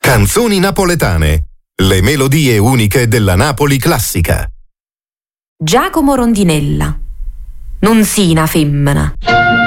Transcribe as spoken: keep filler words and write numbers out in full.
Canzoni napoletane. Le melodie uniche della Napoli classica. Giacomo Rondinella. Non sii una femmina.